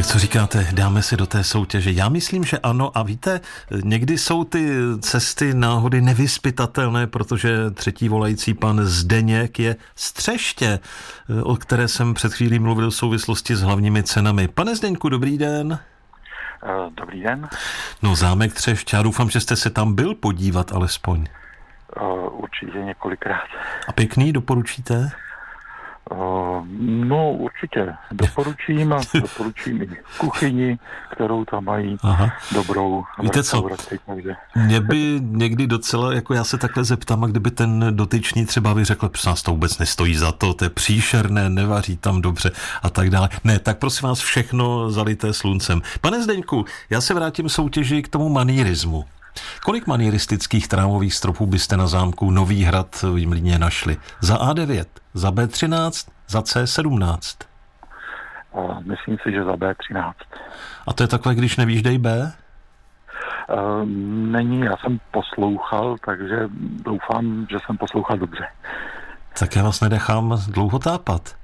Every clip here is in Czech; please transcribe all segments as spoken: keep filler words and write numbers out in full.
Tak co říkáte, dáme si do té soutěže? Já myslím, že ano, a víte, někdy jsou ty cesty náhody nevyzpytatelné, protože třetí volající pan Zdeněk je z Třeště, o které jsem před chvílí mluvil v souvislosti s hlavními cenami. Pane Zdeňku, dobrý den. Dobrý den. No, zámek Třešť, já doufám, že jste se tam byl podívat alespoň. Určitě několikrát. A pěkný, doporučíte? Uh, no určitě doporučím a doporučím i kuchyni, kterou tam mají. Aha. Dobrou. Víte co, takže... mě by někdy docela, jako já se takhle zeptám, a kdyby ten dotyčný třeba by řekl, že nás to vůbec nestojí za to, to je příšerné, nevaří tam dobře a tak dále. Ne, tak prosím vás, všechno zalité sluncem. Pane Zdeňku, já se vrátím soutěži k tomu manierismu. Kolik manieristických trámových stropů byste na zámku Nový Hrad v Jmlíně našli? Za A devět, za B třináct, za C sedmnáct? Uh, myslím si, že za B třináct. A to je takové, když nevíš, dej B? Uh, není, já jsem poslouchal, takže doufám, že jsem poslouchal dobře. Tak já vás nenechám dlouho tápat.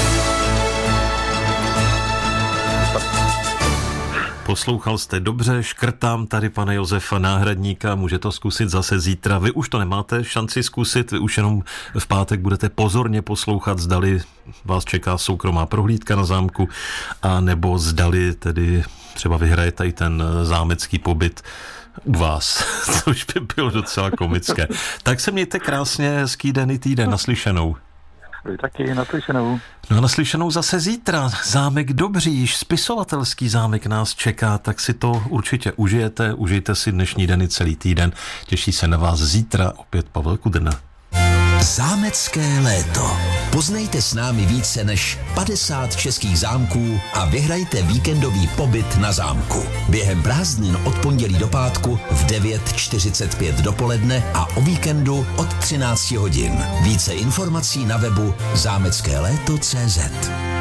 Poslouchal jste dobře, škrtám tady pana Josefa Náhradníka, může to zkusit zase zítra. Vy už to nemáte šanci zkusit, vy už jenom v pátek budete pozorně poslouchat, zdali vás čeká soukromá prohlídka na zámku, a nebo zdali tedy třeba vyhrajete i ten zámecký pobyt u vás, což by bylo docela komické. Tak se mějte krásně, hezký den i týden, naslyšenou. Vy taky, naslyšenou. No a naslyšenou zase zítra. Zámek Dobříž, spisovatelský zámek nás čeká, tak si to určitě užijete. Užijte si dnešní den i celý týden. Těší se na vás zítra opět Pavel Kudrna. Zámecké léto. Poznejte s námi více než padesát českých zámků a vyhrajte víkendový pobyt na zámku. Během prázdnin od pondělí do pátku v devět čtyřicet pět dopoledne a o víkendu od třináct hodin. Více informací na webu zámecké léto tečka cé zet.